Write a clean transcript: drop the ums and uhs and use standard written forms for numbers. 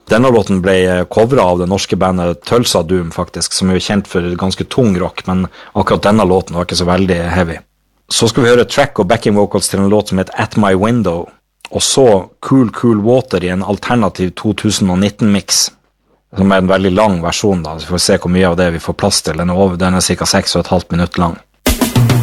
Denne låten ble covret av det norske bandet Tulsa Doom faktisk, som er kjent for ganske tung rock, men akkurat denne låten var ikke så veldig heavy. Så skal vi høre track og backing vocals til en låt som heter At My Window, og så Cool Cool Water i en alternativ 2019-mix, som er en veldig lang versjon da, så vi får se hvor mye av det vi får plass til. Den er ca. 6,5 minutter lang.